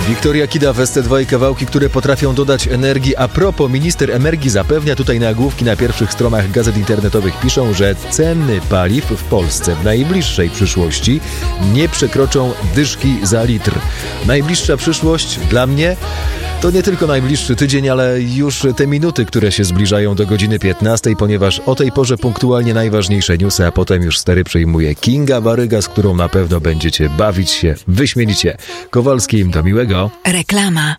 Wiktoria Kida w ST2 i kawałki, które potrafią dodać energii. A propos, minister energii zapewnia, tutaj nagłówki na pierwszych stronach gazet internetowych piszą, że ceny paliw w Polsce w najbliższej przyszłości nie przekroczą dyszki za litr. Najbliższa przyszłość dla mnie to nie tylko najbliższy tydzień, ale już te minuty, które się zbliżają do godziny 15, ponieważ o tej porze punktualnie najważniejsze newsy, a potem już stery przejmuje Kinga Baryga, z którą na pewno będziecie bawić się wyśmienicie. Kowalski, do miłego. Reklama.